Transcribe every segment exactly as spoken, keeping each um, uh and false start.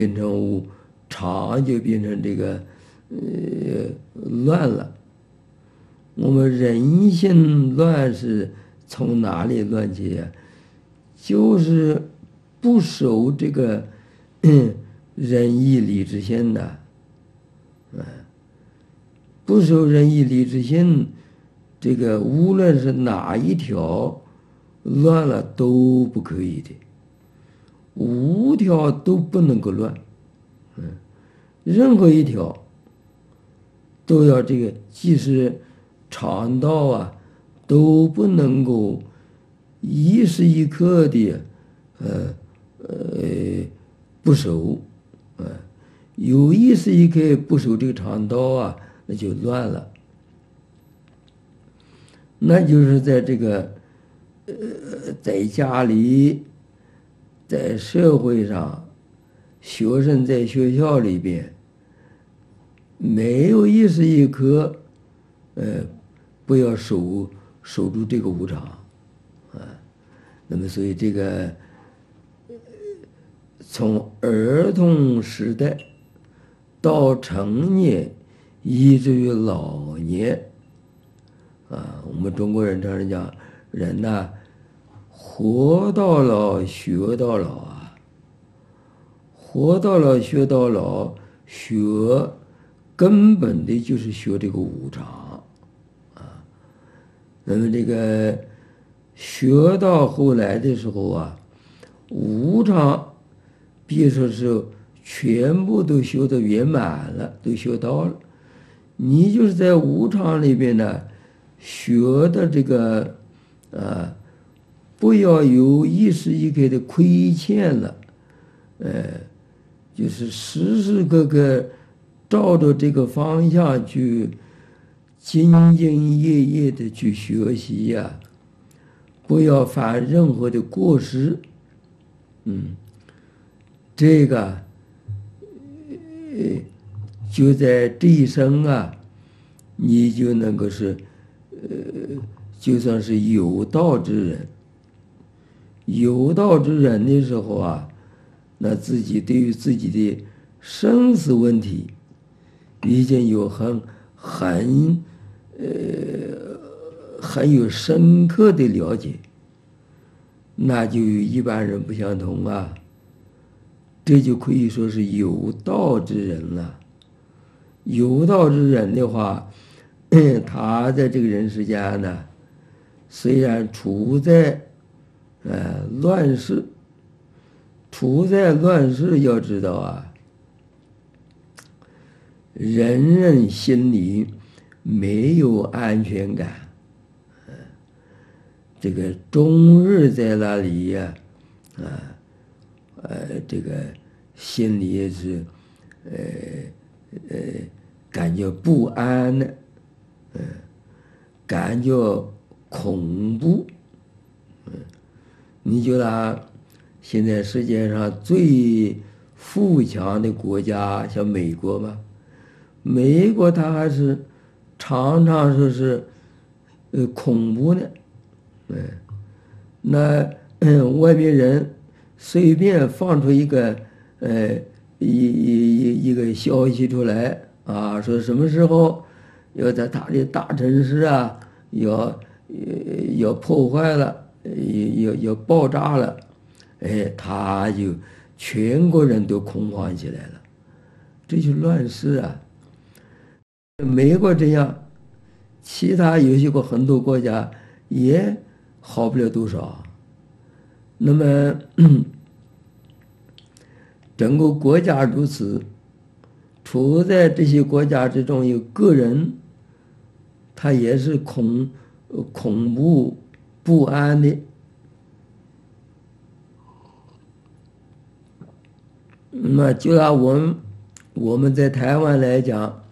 变成无常，就变成这个呃乱了。我们人性乱是从哪里乱起呀？就是不守这个仁义礼智信的，不守仁义礼智信，这个无论是哪一条乱了都不可以的，五条都不能够乱，嗯，任何一条都要这个，即使肠道啊，都不能够一时一刻的，呃呃不守，呃，有一时一刻不守这个肠道啊，那就乱了。那就是在这个，呃，在家里，在社会上，学生在学校里边，没有一时一刻，呃，不要守守住这个无常，啊，那么所以这个从儿童时代到成年，以至于老年，啊，我们中国人常常讲，人呐，活到老学到老啊，活到老学到老，学根本的就是学这个无常，啊，那么这个学到后来的时候啊，无常，别说是全部都修得圆满了，都修到了，你就是在无常里边呢，学的这个，啊，不要有一时一刻的亏欠了，呃，就是时时刻刻照着这个方向去兢兢业业的去学习呀，不要犯任何的过失，嗯，这个，呃，就在这一生啊，你就能够是，呃，就算是有道之人。有道之人的时候啊，那自己对于自己的生死问题，已经有很很呃很有深刻的了解，那就与一般人不相同啊。这就可以说是有道之人了。有道之人的话，他在这个人世间呢，虽然处在呃，乱世，处在乱世，要知道啊，人人心里没有安全感，呃，这个终日在那里呀，啊，呃，这个心里也是，呃呃，感觉不安的，嗯、呃，感觉恐怖。你就拿现在世界上最富强的国家，像美国吧，美国它还是常常说是呃恐怖的，嗯，那嗯外面人随便放出一个呃一一一一个消息出来啊，说什么时候要在他的大城市啊要要破坏了。要要爆炸了，哎，他就全国人都恐慌起来了，这就乱世啊。美国这样，其他有些个很多国家也好不了多少。那么整个国家如此，处在这些国家之中，有个人，他也是恐恐怖。不安的，那就拿我们我们在台湾来讲，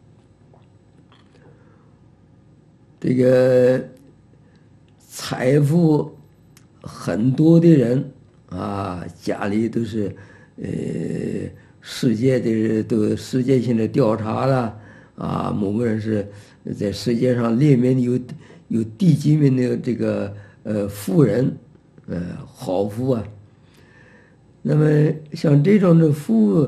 这个财富很多的人啊，家里都是呃世界的都世界性的调查了啊，某个人是在世界上列名有。有第几名的这个呃富人，呃好富啊， 那么像这种的服务